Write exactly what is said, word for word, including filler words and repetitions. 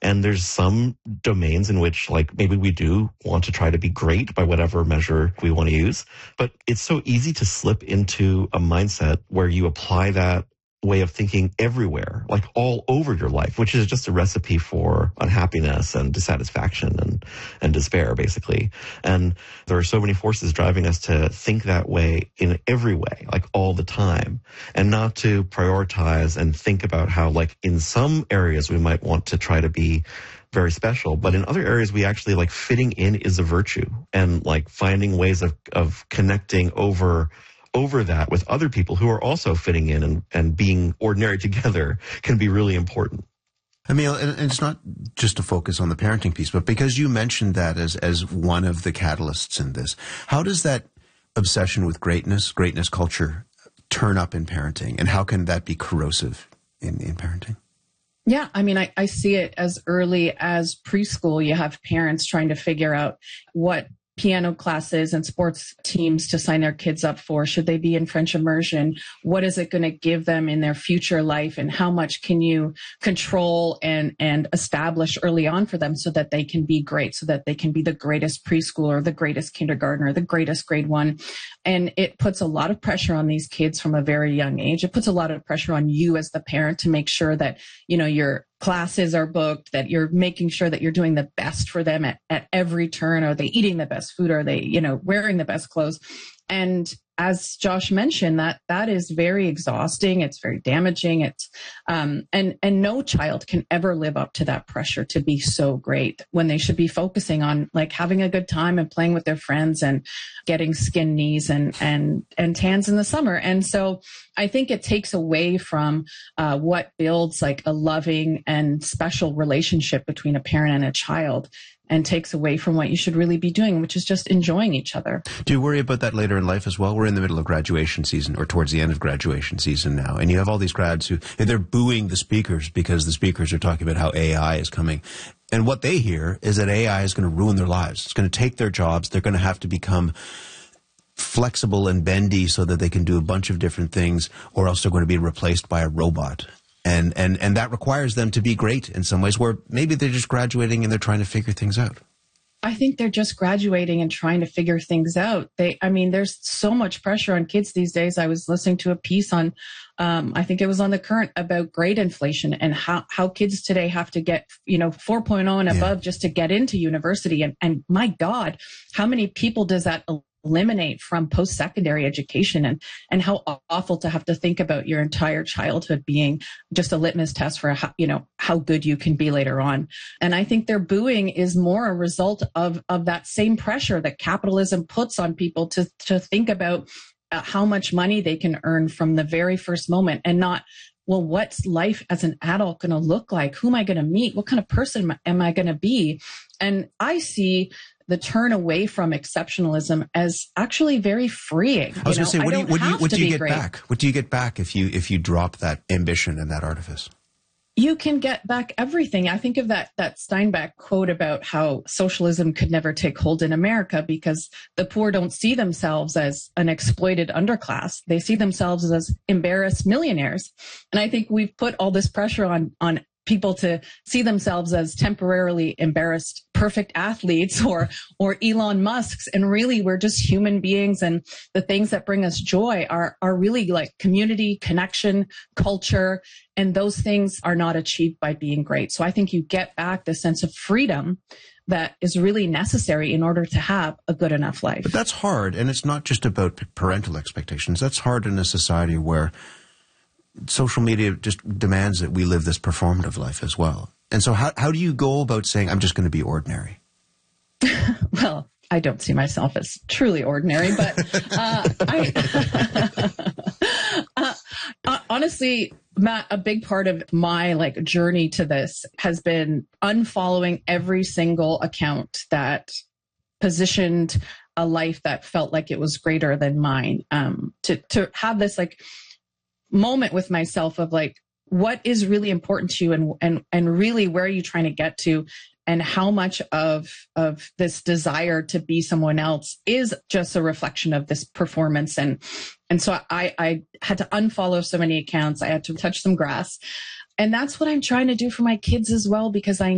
And there's some domains in which, like, maybe we do want to try to be great by whatever measure we want to use. But it's so easy to slip into a mindset where you apply that way of thinking everywhere, like all over your life, which is just a recipe for unhappiness and dissatisfaction and, and despair, basically. And there are so many forces driving us to think that way in every way, like all the time, and not to prioritize and think about how, like, in some areas we might want to try to be very special, but in other areas we actually, like, fitting in is a virtue, and like finding ways of, of connecting over over that with other people who are also fitting in and, and being ordinary together can be really important. Emil, and it's not just to focus on the parenting piece, but because you mentioned that as, as one of the catalysts in this, how does that obsession with greatness, greatness culture, turn up in parenting, and how can that be corrosive in, in parenting? Yeah, I mean, I, I see it as early as preschool. You have parents trying to figure out what piano classes and sports teams to sign their kids up for. Should they be in French immersion? What is it going to give them in their future life? And how much can you control and, and establish early on for them so that they can be great, so that they can be the greatest preschooler, the greatest kindergartner, the greatest grade one. And it puts a lot of pressure on these kids from a very young age. It puts a lot of pressure on you as the parent to make sure that, you know, you're classes are booked, that you're making sure that you're doing the best for them at, at every turn. Are they eating the best food? Are they, you know, wearing the best clothes? And as Josh mentioned, that that is very exhausting. It's very damaging. It's um, and and no child can ever live up to that pressure to be so great when they should be focusing on, like, having a good time and playing with their friends and getting skin knees and and and tans in the summer. And so I think it takes away from uh, what builds, like, a loving and special relationship between a parent and a child, and takes away from what you should really be doing, which is just enjoying each other. Do you worry about that later in life as well? We're in the middle of graduation season, or towards the end of graduation season now, and you have all these grads who, they're booing the speakers because the speakers are talking about how A I is coming. And what they hear is that A I is going to ruin their lives. It's going to take their jobs. They're going to have to become flexible and bendy so that they can do a bunch of different things, or else they're going to be replaced by a robot. And, and, and that requires them to be great in some ways, where maybe they're just graduating and they're trying to figure things out. I think they're just graduating and trying to figure things out. They, I mean, there's so much pressure on kids these days. I was listening to a piece on, um, I think it was on The Current, about grade inflation and how, how kids today have to get, you know, four point oh and above yeah. just to get into university. And, and my God, how many people does that eliminate from post-secondary education, and and how awful to have to think about your entire childhood being just a litmus test for how, you know, how good you can be later on. And I think their booing is more a result of of that same pressure that capitalism puts on people to to think about uh, how much money they can earn from the very first moment, and not, well, what's life as an adult going to look like? Who am I going to meet? What kind of person am I going to be? And I see the turn away from exceptionalism as actually very freeing. I was going to say, what do you, what do you, what do you get great. back? What do you get back if you if you drop that ambition and that artifice? You can get back everything. I think of that that Steinbeck quote about how socialism could never take hold in America because the poor don't see themselves as an exploited underclass. They see themselves as embarrassed millionaires. And I think we've put all this pressure on on people to see themselves as temporarily embarrassed, perfect athletes or or Elon Musks. And really, we're just human beings. And the things that bring us joy are, are really like community, connection, culture. And those things are not achieved by being great. So I think you get back the sense of freedom that is really necessary in order to have a good enough life. But that's hard. And it's not just about parental expectations. That's hard in a society where social media just demands that we live this performative life as well. And so how, how do you go about saying, I'm just going to be ordinary? Well, I don't see myself as truly ordinary, but uh, I, uh, honestly, Matt, a big part of my like journey to this has been unfollowing every single account that positioned a life that felt like it was greater than mine. Um, to to have this like moment with myself of like, what is really important to you, and and and really where are you trying to get to, and how much of of this desire to be someone else is just a reflection of this performance. And and so I I had to unfollow so many accounts. I had to touch some grass. And that's what I'm trying to do for my kids as well, because I